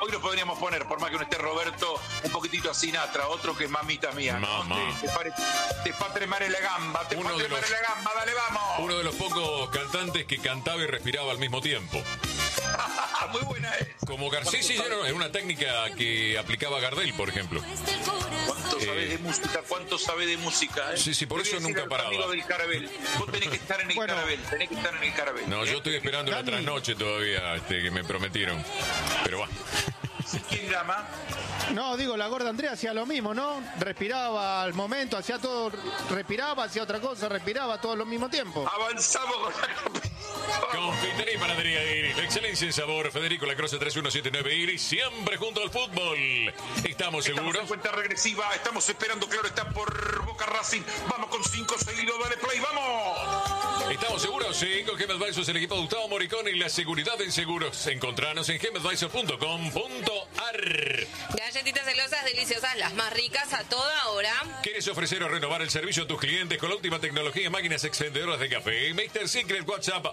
hoy lo podríamos poner, por más que no esté Roberto, un poquitito a Sinatra, otro que es mamita mía. Mamá. Te fa tremare la gamba, dale, vamos. Uno de los pocos cantantes que cantaba y respiraba al mismo tiempo. Muy buena es. Como Garcés, sí, era una técnica que aplicaba Gardel, por ejemplo. ¿Cuánto sabés de música? ¿Cuánto sabés de música? Sí, por eso nunca paraba. Amigo del Carabel. Vos tenés que estar en el Carabel, No, yo estoy esperando la trasnoche todavía, que me prometieron. Pero va. ¿Quién llama? No, digo, la gorda Andrea hacía lo mismo, ¿no? Respiraba al momento, hacía todo, respiraba, hacía otra cosa, respiraba todo al mismo tiempo. Avanzamos con la Confitería y panadería Iris, la excelencia en sabor. Federico Lacroze 3179 Iris, siempre junto al fútbol. Estamos seguros. En cuenta regresiva, estamos esperando, claro, está por Boca Racing. Vamos con 5 seguidos, dale play, vamos. ¿Estamos seguros? Sí, con GEM Advisors, el equipo de Gustavo Moricón y la seguridad en seguros. Encontranos en gemadvisor.com.ar. Galletitas celosas deliciosas, las más ricas a toda hora. ¿Quieres ofrecer o renovar el servicio a tus clientes con la última tecnología en máquinas expendedoras de café? Mr. Secret WhatsApp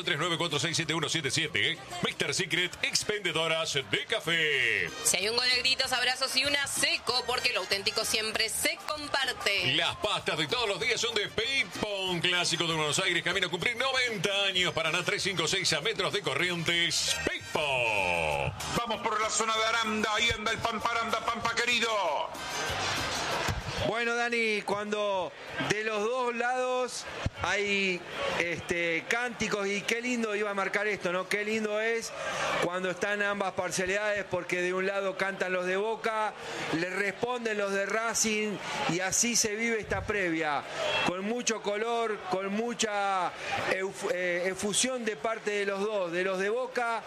1139467177. Mr. Secret expendedoras de café. Si hay un gol de gritos, abrazos y una seco, porque lo auténtico siempre se comparte. Las pastas de todos los días son de Pipon, clásico de Buenos Aires, camino a cumplir 90 años. Paraná 356 a metros de Corrientes. Pipon. Vamos por la zona de Aranda, ahí anda el Pamparanda, Pampa querido. Bueno, Dani, cuando de los dos lados hay cánticos, y qué lindo iba a marcar esto, ¿no? Qué lindo es cuando están ambas parcialidades, porque de un lado cantan los de Boca, le responden los de Racing, y así se vive esta previa, con mucho color, con mucha efusión de parte de los dos, de los de Boca,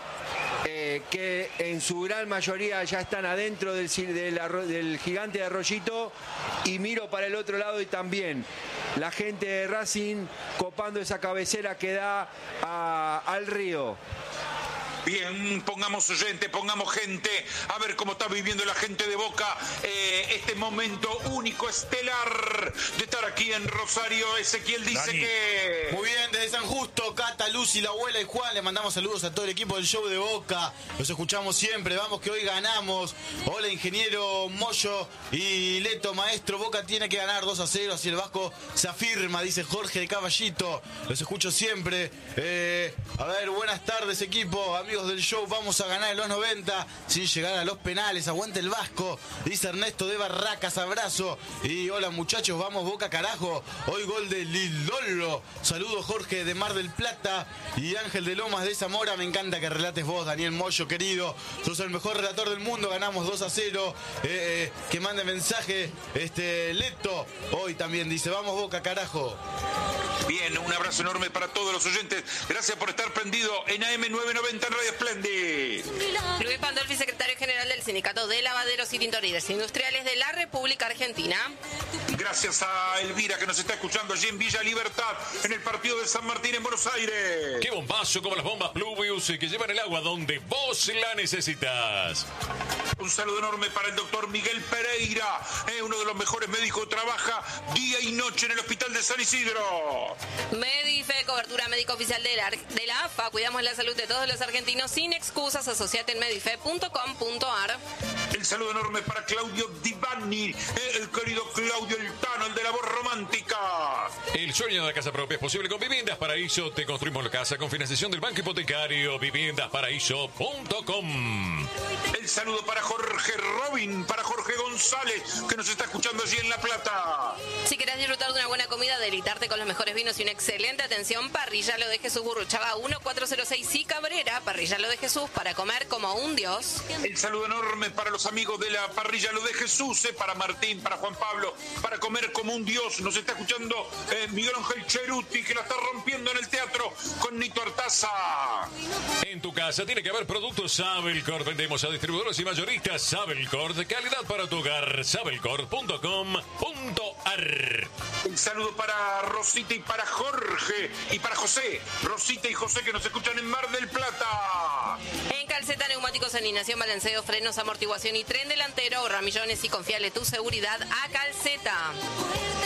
que en su gran mayoría ya están adentro del gigante de Arroyito, y miro para el otro lado y también la gente de Racing copando esa cabecera que da al río. Bien, pongamos oyente, pongamos gente, a ver cómo está viviendo la gente de Boca este momento único, estelar, de estar aquí en Rosario. Ezequiel dice Dani. que... Muy bien, desde San Justo, Cata, Lucy, la abuela y Juan, le mandamos saludos a todo el equipo del show de Boca. Los escuchamos siempre, vamos que hoy ganamos. Hola, ingeniero Moyo y Leto, maestro, Boca tiene que ganar 2-0, así el Vasco se afirma, dice Jorge de Caballito. Los escucho siempre. A ver, buenas tardes, equipo, amigos del show, vamos a ganar en los 90 sin llegar a los penales, aguante el Vasco, dice Ernesto de Barracas, abrazo. Y hola muchachos, vamos Boca carajo, hoy gol de Lilolo. Saludos Jorge de Mar del Plata y Ángel de Lomas de Zamora. Me encanta que relates vos, Daniel Moyo, querido, sos el mejor relator del mundo, ganamos 2-0. Que mande mensaje Leto hoy también, dice vamos Boca carajo. Bien, un abrazo enorme para todos los oyentes. Gracias por estar prendido en AM990 en Radio Splendid. Luis Pandolfi, secretario general del Sindicato de Lavaderos y Tintoreras Industriales de la República Argentina. Gracias a Elvira, que nos está escuchando allí en Villa Libertad, en el partido de San Martín en Buenos Aires. ¡Qué bombazo como las bombas Pluvius que llevan el agua donde vos la necesitas! Un saludo enorme para el doctor Miguel Pereira, uno de los mejores médicos que trabaja día y noche en el Hospital de San Isidro. Medife, cobertura médica oficial de la AFA. Cuidamos la salud de todos los argentinos sin excusas. Asociate en medife.com.ar. El saludo enorme para Claudio Divani, el querido Claudio El Tano, el de la voz romántica. El sueño de la casa propia es posible con Viviendas Paraíso. Te construimos la casa con financiación del Banco Hipotecario. Viviendasparaíso.com. El saludo para Jorge Robin, para Jorge González, que nos está escuchando allí en La Plata. Si querés disfrutar de una buena comida, deleitarte con los mejores vinos y una excelente atención, Parrilla Lo de Jesús, Burruchaga 1406 y Cabrera. Parrilla Lo de Jesús, para comer como un dios. El saludo enorme para los amigos de la Parrilla Lo de Jesús, para Martín, para Juan Pablo, para comer como un dios. Nos está escuchando Miguel Ángel Cheruti, que la está rompiendo en el teatro con Nito Artaza. En tu casa tiene que haber productos Sabelcord. Vendemos a distribuidores y mayoristas Sabelcord. Calidad para tu hogar. Sabelcord.com.ar. Un saludo para Rosita y para Jorge y para José. Rosita y José, que nos escuchan en Mar del Plata. En Calceta, neumáticos, alineación, balanceo, frenos, amortiguación y tren delantero. Ahorra millones y confiale tu seguridad a Calceta.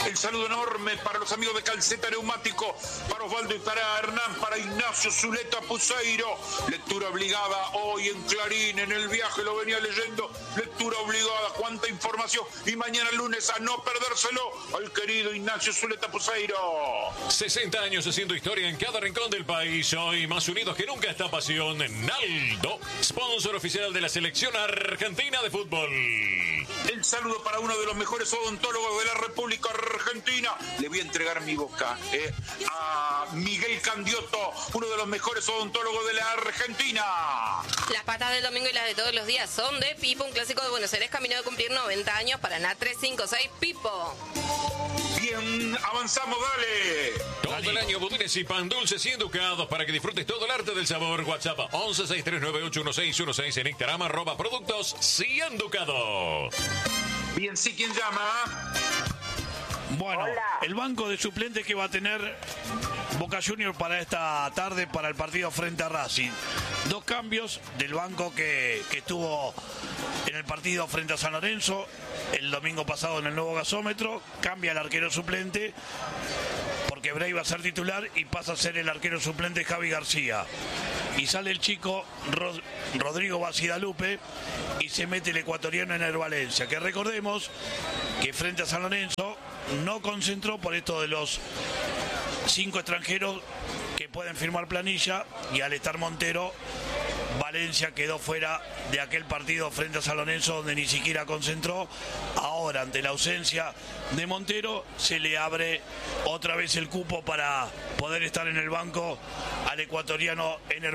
El saludo enorme para los amigos de Calceta Neumático, para Osvaldo y para Hernán, para Ignacio Zuleta Puseiro. Lectura obligada hoy en Clarín, en el viaje lo venía leyendo. Lectura obligada, cuánta información. Y mañana lunes a no perdérselo al querido Ignacio Zuleta Puseiro. 60 años haciendo historia en cada rincón del país. Hoy más unidos que nunca esta pasión. Naldo, sponsor oficial de la selección argentina de fútbol. El saludo para uno de los mejores odontólogos de la República Argentina. Le voy a entregar mi boca a Miguel Candioto, uno de los mejores odontólogos de la Argentina. Las patas del domingo y las de todos los días son de Pipo, un clásico de Buenos Aires, camino de cumplir 90 años para NAT 356 Pipo. Bien, avanzamos, dale. Todo el año budines y pan dulces y educados para que disfrutes todo el arte del sabor. WhatsApp 1163981616 en Instagram @productos Cienducado. Bien, sí, ¿quién llama? Bueno, el banco de suplentes que va a tener Boca Juniors para esta tarde para el partido frente a Racing. 2 cambios del banco que estuvo en el partido frente a San Lorenzo el domingo pasado en el nuevo gasómetro. Cambia el arquero suplente porque Bray va a ser titular y pasa a ser el arquero suplente Javi García. Y sale el chico Rodrigo Bacidalupe y se mete el ecuatoriano Ener Valencia, que recordemos que frente a San Lorenzo no concentró por esto de los 5 extranjeros que pueden firmar planilla, y al estar Montero, Valencia quedó fuera de aquel partido frente a San Lorenzo donde ni siquiera concentró. Ahora, ante la ausencia de Montero, se le abre otra vez el cupo para poder estar en el banco al ecuatoriano Ener